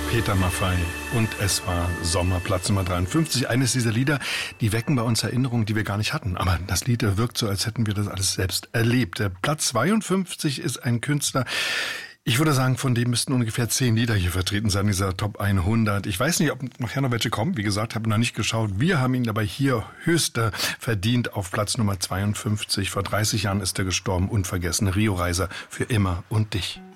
Peter Maffay und es war Sommer, Platz Nummer 53. Eines dieser Lieder, die wecken bei uns Erinnerungen, die wir gar nicht hatten. Aber das Lied wirkt so, als hätten wir das alles selbst erlebt. Der Platz 52 ist ein Künstler, ich würde sagen, von dem müssten ungefähr 10 Lieder hier vertreten sein, dieser Top 100. Ich weiß nicht, ob nachher noch welche kommen. Wie gesagt, habe noch nicht geschaut. Wir haben ihn dabei hier höchster verdient auf Platz Nummer 52. Vor 30 Jahren ist er gestorben, unvergessen. Rio Reiser, für immer und dich.